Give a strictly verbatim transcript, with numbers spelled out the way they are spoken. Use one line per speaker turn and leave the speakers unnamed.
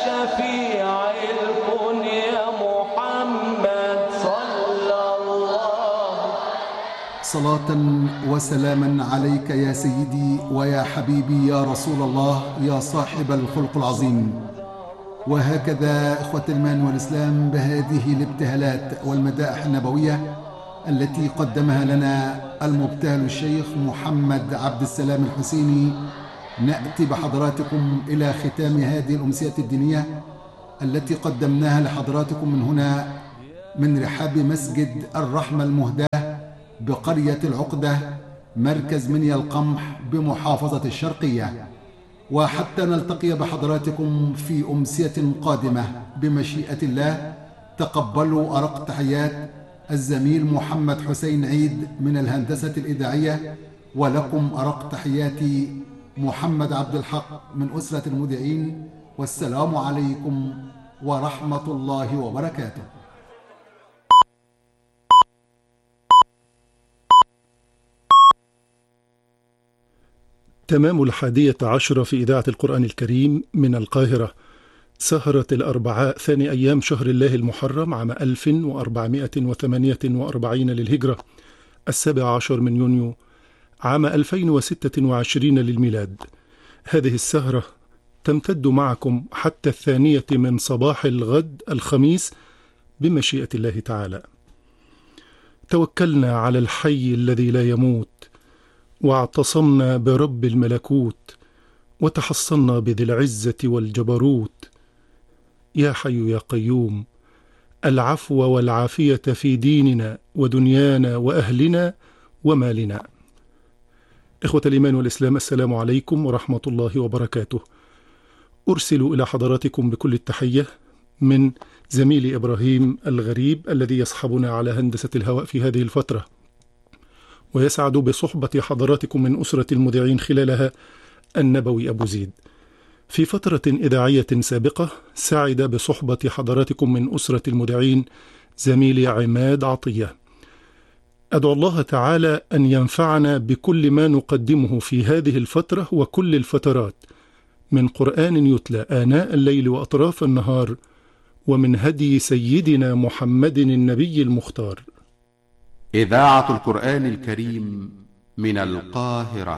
شفيع الكون يا محمد صلى الله.
صلاة وسلاما عليك يا سيدي ويا حبيبي يا رسول الله يا صاحب الخلق العظيم. وهكذا إخوة الإيمان والإسلام بهذه الابتهالات والمدائح النبوية التي قدمها لنا المبتهل الشيخ محمد عبد السلام الحسيني، نأتي بحضراتكم إلى ختام هذه الأمسية الدينية التي قدمناها لحضراتكم من هنا من رحاب مسجد الرحمة المهداة بقرية العقدة مركز منيا القمح بمحافظة الشرقية. وحتى نلتقي بحضراتكم في أمسية قادمة بمشيئة الله، تقبلوا أرق تحيات الزميل محمد حسين عيد من الهندسة الإذاعية، ولكم أرق تحياتي محمد عبد الحق من أسرة المذيعين، والسلام عليكم ورحمة الله وبركاته.
تمام الحادية عشرة في إذاعة القرآن الكريم من القاهرة، سهرة الأربعاء ثاني أيام شهر الله المحرم عام ألف وأربعمائة وثمانية وأربعين للهجرة، السابع عشر من يونيو عام ألفين وستة وعشرين للميلاد. هذه السهرة تمتد معكم حتى الثانية من صباح الغد الخميس بمشيئة الله تعالى. توكلنا على الحي الذي لا يموت، واعتصمنا برب الملكوت، وتحصنا بذي العزة والجبروت. يا حي يا قيوم، العفو والعافية في ديننا ودنيانا وأهلنا ومالنا. إخوة الإيمان والإسلام، السلام عليكم ورحمة الله وبركاته. أرسل إلى حضراتكم بكل التحية من زميلي إبراهيم الغريب الذي يصحبنا على هندسة الهواء في هذه الفترة، ويسعد بصحبة حضراتكم من أسرة المذيعين خلالها النبوي أبو زيد. في فترة إذاعية سابقة سعد بصحبة حضراتكم من أسرة المذيعين زميلي عماد عطية. أدعو الله تعالى أن ينفعنا بكل ما نقدمه في هذه الفترة وكل الفترات من قرآن يتلى آناء الليل وأطراف النهار، ومن هدي سيدنا محمد النبي المختار.
إذاعة القرآن الكريم من القاهرة.